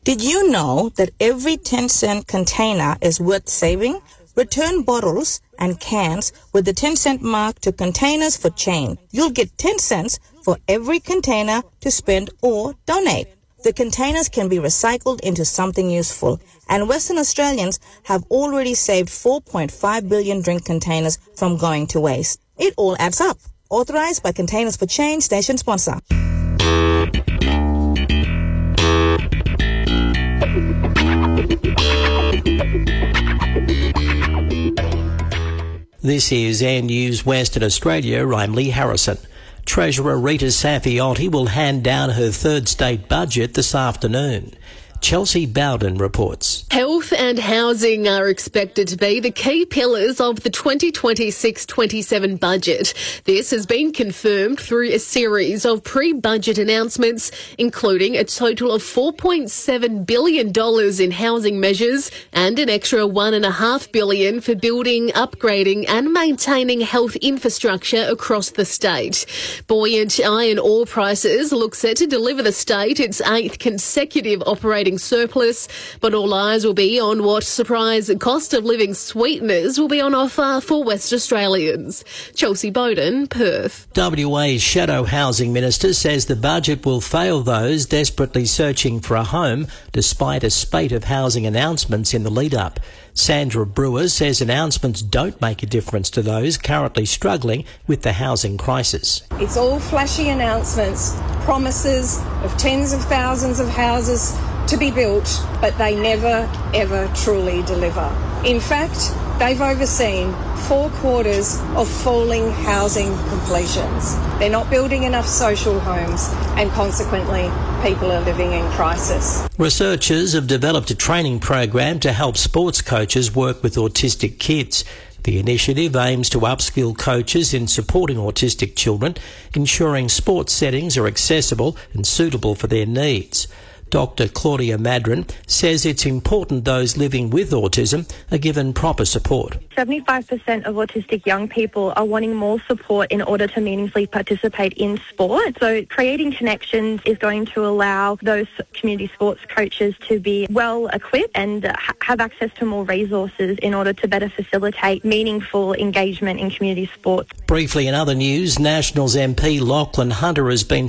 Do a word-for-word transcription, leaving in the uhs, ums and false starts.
Did you know that every ten cent container is worth saving? Return bottles and cans with the ten cent mark to Containers for Change. You'll get ten cents for every container to spend or donate. The containers can be recycled into something useful, and Western Australians have already saved four point five billion drink containers from going to waste. It all adds up. Authorised by Containers for Change, station sponsor. This is Air News Western Australia. I'm Lee Harrison. Treasurer Rita Saffioti will hand down her third state budget this afternoon. Chelsea Bowden reports. Health and housing are expected to be the key pillars of the twenty twenty-six twenty-seven budget. This has been confirmed through a series of pre-budget announcements, including a total of four point seven billion dollars in housing measures and an extra one point five billion dollars for building, upgrading and maintaining health infrastructure across the state. Buoyant iron ore prices look set to deliver the state its eighth consecutive operating surplus, but all eyes will be on what surprise cost of living sweeteners will be on offer for West Australians. Chelsea Bowden, Perth. W A's Shadow Housing Minister says the budget will fail those desperately searching for a home despite a spate of housing announcements in the lead-up. Sandra Brewer says announcements don't make a difference to those currently struggling with the housing crisis. It's all flashy announcements, promises of tens of thousands of houses to be built, but they never, ever truly deliver. In fact, they've overseen four quarters of falling housing completions. They're not building enough social homes, and consequently, people are living in crisis. Researchers have developed a training program to help sports coaches work with autistic kids. The initiative aims to upskill coaches in supporting autistic children, ensuring sports settings are accessible and suitable for their needs. Doctor Claudia Madron says it's important those living with autism are given proper support. seventy-five percent of autistic young people are wanting more support in order to meaningfully participate in sport. So creating connections is going to allow those community sports coaches to be well equipped and ha- have access to more resources in order to better facilitate meaningful engagement in community sports. Briefly in other news, Nationals M P Lachlan Hunter has been